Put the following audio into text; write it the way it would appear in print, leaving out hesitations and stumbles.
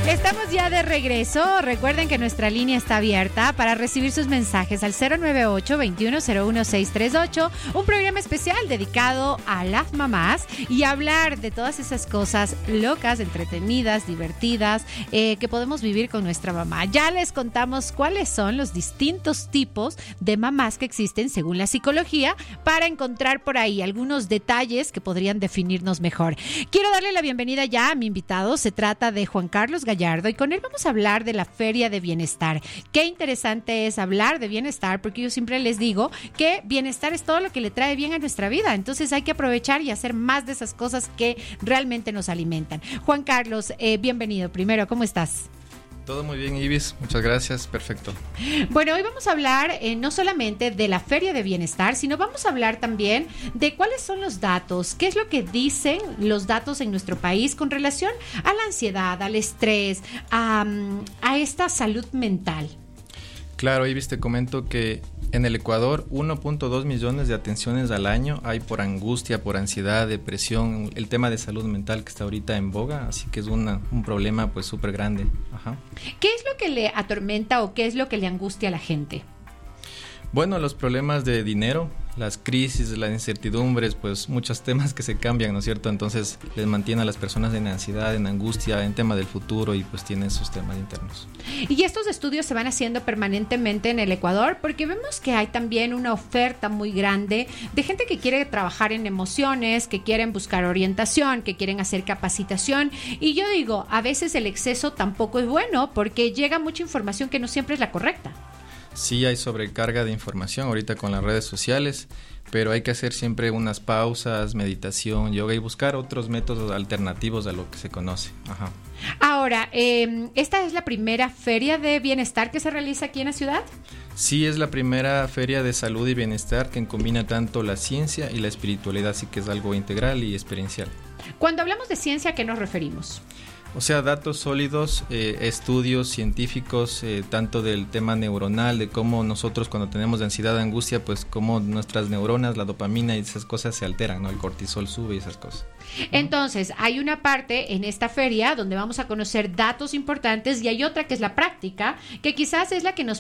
Estamos ya de regreso. Recuerden que nuestra línea está abierta para recibir sus mensajes al 098-2101638, un programa especial dedicado a las mamás y hablar de todas esas cosas locas, entretenidas, divertidas que podemos vivir con nuestra mamá. Ya les contamos cuáles son los distintos tipos de mamás que existen según la psicología para encontrar por ahí algunos detalles que podrían definirnos mejor. Quiero darle la bienvenida ya a mi invitado. Se trata de Juan Carlos Gallardo y con él vamos a hablar de la Feria de Bienestar. Qué interesante es hablar de bienestar, porque yo siempre les digo que bienestar es todo lo que le trae bien a nuestra vida. Entonces hay que aprovechar y hacer más de esas cosas que realmente nos alimentan. Juan Carlos, bienvenido. Primero, ¿cómo estás? Todo muy bien, Ibis. Muchas gracias. Perfecto. Bueno, hoy vamos a hablar no solamente de la Feria de Bienestar, sino vamos a hablar también de cuáles son los datos, qué es lo que dicen los datos en nuestro país con relación a la ansiedad, al estrés, a esta salud mental. Claro, Ibis, te comento que en el Ecuador 1.2 millones de atenciones al año hay por angustia, por ansiedad, depresión, el tema de salud mental que está ahorita en boga, así que es un problema pues súper grande. Ajá. ¿Qué es lo que le atormenta o qué es lo que le angustia a la gente? Bueno, los problemas de dinero, las crisis, las incertidumbres, pues muchos temas que se cambian, ¿no es cierto? Entonces les mantiene a las personas en ansiedad, en angustia, en tema del futuro y pues tienen sus temas internos. Y estos estudios se van haciendo permanentemente en el Ecuador porque vemos que hay también una oferta muy grande de gente que quiere trabajar en emociones, que quieren buscar orientación, que quieren hacer capacitación. Y yo digo, a veces el exceso tampoco es bueno porque llega mucha información que no siempre es la correcta. Sí, hay sobrecarga de información ahorita con las redes sociales, pero hay que hacer siempre unas pausas, meditación, yoga y buscar otros métodos alternativos a lo que se conoce. Ajá. Ahora, ¿esta es la primera feria de bienestar que se realiza aquí en la ciudad? Sí, es la primera feria de salud y bienestar que combina tanto la ciencia y la espiritualidad, así que es algo integral y experiencial. Cuando hablamos de ciencia, ¿a qué nos referimos? O sea, datos sólidos, estudios científicos, tanto del tema neuronal, de cómo nosotros cuando tenemos ansiedad, angustia, pues cómo nuestras neuronas, la dopamina y esas cosas se alteran, ¿no? El cortisol sube y esas cosas. Entonces, hay una parte en esta feria donde vamos a conocer datos importantes y hay otra que es la práctica, que quizás es la que nos